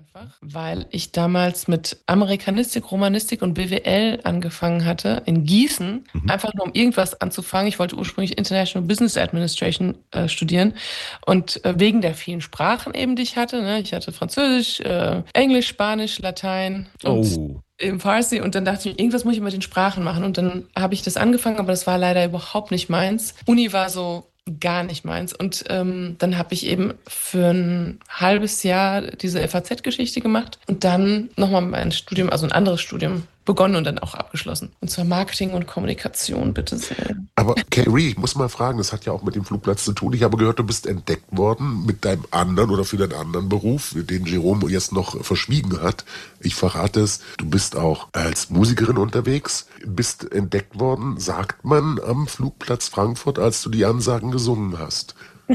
einfach, weil ich damals mit Amerikanistik, Romanistik und BWL angefangen hatte in Gießen, Mhm. einfach nur um irgendwas anzufangen. Ich wollte ursprünglich International Business Administration studieren und wegen der vielen Sprachen eben, die ich hatte, ne? Ich hatte Französisch, Englisch, Spanisch, Latein und Oh. im Farsi und dann dachte ich, irgendwas muss ich mit den Sprachen machen und dann habe ich das angefangen, aber das war leider überhaupt nicht meins. Uni war so gar nicht meins und dann habe ich eben für ein halbes Jahr diese FAZ-Geschichte gemacht und dann nochmal mein Studium, also ein anderes Studium begonnen und dann auch abgeschlossen. Und zwar Marketing und Kommunikation, bitte sehr. Aber Carrie, ich muss mal fragen, das hat ja auch mit dem Flugplatz zu tun. Ich habe gehört, du bist entdeckt worden mit deinem anderen oder für deinen anderen Beruf, den Jerome jetzt noch verschwiegen hat. Ich verrate es, du bist auch als Musikerin unterwegs, bist entdeckt worden, sagt man, am Flugplatz Frankfurt, als du die Ansagen gesungen hast.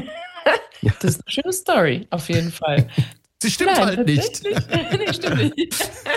Das ist eine schöne Story, auf jeden Fall. Sie stimmt Nein, halt nicht. Nee, stimmt nicht.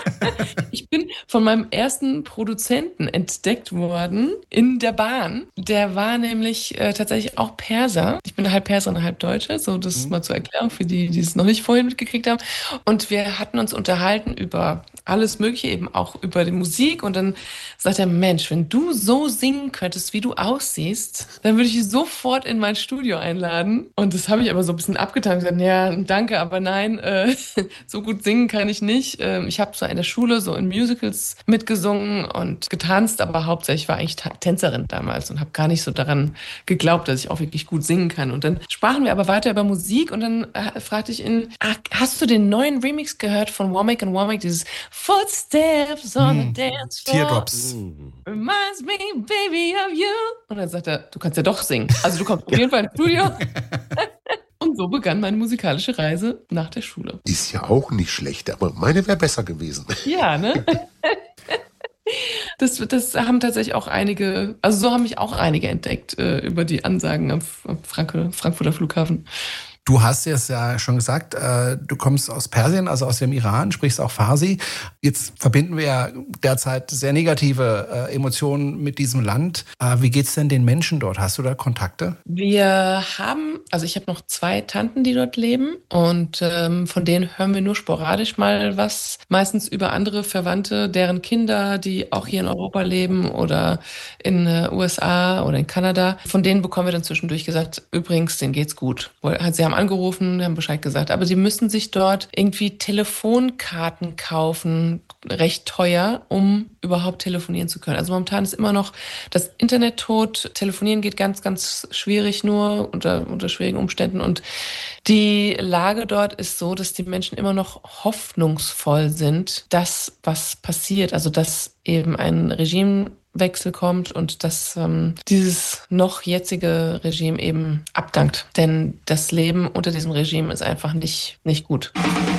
Ich bin von meinem ersten Produzenten entdeckt worden in der Bahn. Der war nämlich tatsächlich auch Perser. Ich bin halb Perserin, halb Deutsche, so das mal zur Erklärung für die, die es noch nicht vorhin mitgekriegt haben. Und wir hatten uns unterhalten über alles Mögliche, eben auch über die Musik. Und dann sagt er, Mensch, wenn du so singen könntest, wie du aussiehst, dann würde ich dich sofort in mein Studio einladen. Und das habe ich aber so ein bisschen abgetan und gesagt, ja, danke, aber nein, so gut singen kann ich nicht. Ich habe so in der Schule so in Musicals mitgesungen und getanzt, aber hauptsächlich war eigentlich Tänzerin damals und habe gar nicht so daran geglaubt, dass ich auch wirklich gut singen kann. Und dann sprachen wir aber weiter über Musik und dann fragte ich ihn, hast du den neuen Remix gehört von Womack and Womack, dieses Footsteps on the Dance Floor? Teardrops. Reminds me, baby, of you. Und dann sagt er, du kannst ja doch singen. Also du kommst auf jeden Fall ins Studio. Und so begann meine musikalische Reise nach der Schule. Ist ja auch nicht schlecht, aber meine wäre besser gewesen. Ja, ne? Das haben tatsächlich auch einige, also so haben mich auch einige entdeckt über die Ansagen am Frankfurter Flughafen. Du hast es ja schon gesagt, du kommst aus Persien, also aus dem Iran, sprichst auch Farsi. Jetzt verbinden wir ja derzeit sehr negative Emotionen mit diesem Land. Wie geht's denn den Menschen dort? Hast du da Kontakte? Wir haben, also ich habe noch 2 Tanten, die dort leben und von denen hören wir nur sporadisch mal was, meistens über andere Verwandte, deren Kinder, die auch hier in Europa leben oder in USA oder in Kanada. Von denen bekommen wir dann zwischendurch gesagt, übrigens, denen geht's gut. Sie haben angerufen, haben Bescheid gesagt, aber sie müssen sich dort irgendwie Telefonkarten kaufen, recht teuer, um überhaupt telefonieren zu können. Also momentan ist immer noch das Internet tot, telefonieren geht ganz, ganz schwierig nur unter schwierigen Umständen und die Lage dort ist so, dass die Menschen immer noch hoffnungsvoll sind, dass was passiert, also dass eben ein Regimewechsel kommt und dass dieses noch jetzige Regime eben abdankt. Denn das Leben unter diesem Regime ist einfach nicht gut.